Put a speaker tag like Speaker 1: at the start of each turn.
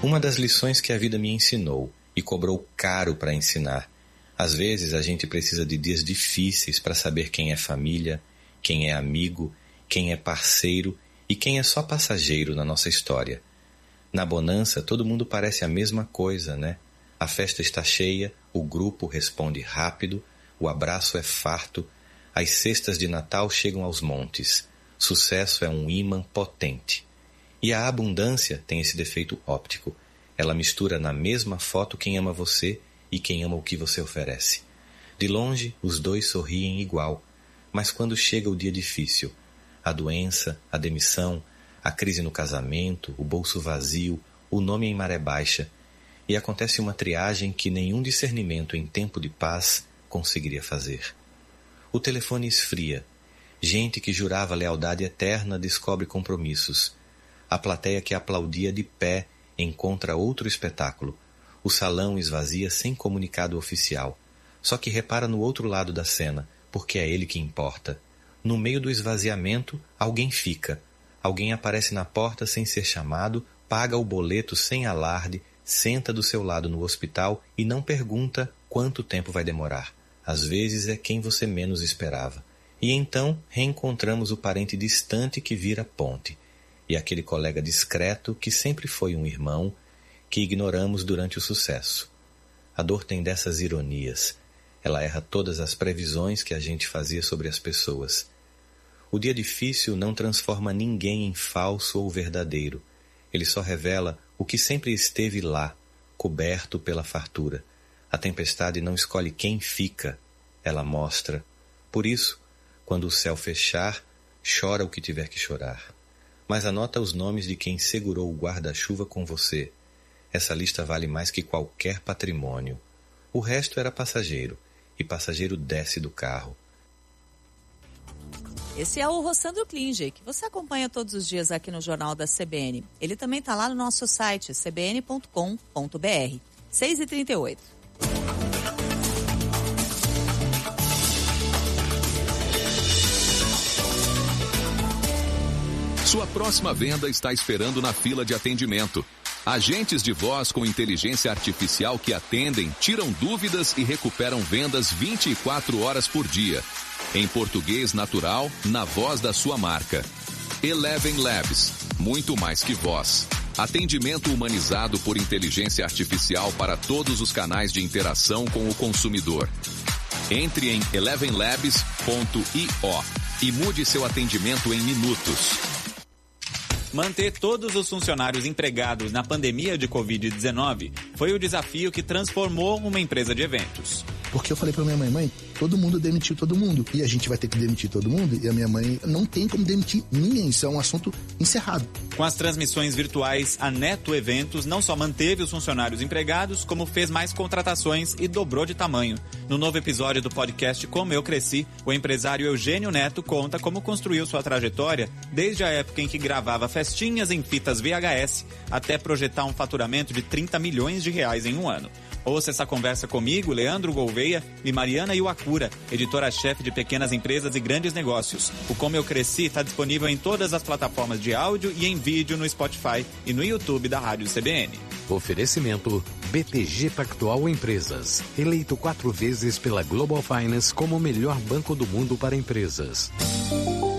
Speaker 1: Uma das lições que a vida me ensinou e cobrou caro para ensinar. Às vezes a gente precisa de dias difíceis para saber quem é família, quem é amigo, quem é parceiro e quem é só passageiro na nossa história. Na bonança, todo mundo parece a mesma coisa, né? A festa está cheia, o grupo responde rápido, o abraço é farto, as cestas de Natal chegam aos montes. Sucesso é um ímã potente. E a abundância tem esse defeito óptico. Ela mistura na mesma foto quem ama você e quem ama o que você oferece. De longe, os dois sorriem igual, mas quando chega o dia difícil, a doença, a demissão, a crise no casamento, o bolso vazio, o nome em maré baixa, e acontece uma triagem que nenhum discernimento em tempo de paz conseguiria fazer. O telefone esfria. Gente que jurava lealdade eterna descobre compromissos. A plateia que aplaudia de pé encontra outro espetáculo. O salão esvazia sem comunicado oficial. Só que repara no outro lado da cena, porque é ele que importa. No meio do esvaziamento, alguém fica. Alguém aparece na porta sem ser chamado, paga o boleto sem alarde, senta do seu lado no hospital e não pergunta quanto tempo vai demorar. Às vezes é quem você menos esperava. E então reencontramos o parente distante que vira ponte. E aquele colega discreto que sempre foi um irmão, que ignoramos durante o sucesso. A dor tem dessas ironias. Ela erra todas as previsões que a gente fazia sobre as pessoas. O dia difícil não transforma ninguém em falso ou verdadeiro. Ele só revela o que sempre esteve lá, coberto pela fartura. A tempestade não escolhe quem fica, ela mostra. Por isso, quando o céu fechar, chora o que tiver que chorar. Mas anota os nomes de quem segurou o guarda-chuva com você. Essa lista vale mais que qualquer patrimônio. O resto era passageiro, e passageiro desce do carro.
Speaker 2: Esse é o Rossandro Klinger, que você acompanha todos os dias aqui no Jornal da CBN. Ele também está lá no nosso site, cbn.com.br. 6h38.
Speaker 3: Sua próxima venda está esperando na fila de atendimento. Agentes de voz com inteligência artificial que atendem, tiram dúvidas e recuperam vendas 24 horas por dia. Em português natural, na voz da sua marca. Eleven Labs, muito mais que voz. Atendimento humanizado por inteligência artificial para todos os canais de interação com o consumidor. Entre em elevenlabs.io e mude seu atendimento em minutos.
Speaker 4: Manter todos os funcionários empregados na pandemia de Covid-19 foi o desafio que transformou uma empresa de eventos.
Speaker 5: Porque eu falei pra minha mãe, todo mundo demitiu todo mundo. E a gente vai ter que demitir todo mundo. E a minha mãe não tem como demitir ninguém. Isso é um assunto encerrado.
Speaker 4: Com as transmissões virtuais, a Neto Eventos não só manteve os funcionários empregados, como fez mais contratações e dobrou de tamanho. No novo episódio do podcast Como Eu Cresci, o empresário Eugênio Neto conta como construiu sua trajetória desde a época em que gravava festinhas em fitas VHS até projetar um faturamento de 30 milhões de reais em um ano. Ouça essa conversa comigo, Leandro Gouveia e Mariana Iwakura, editora-chefe de pequenas empresas e grandes negócios. O Como Eu Cresci está disponível em todas as plataformas de áudio e em vídeo no Spotify e no YouTube da Rádio CBN.
Speaker 6: Oferecimento BTG Pactual Empresas, eleito 4 vezes pela Global Finance como o melhor banco do mundo para empresas.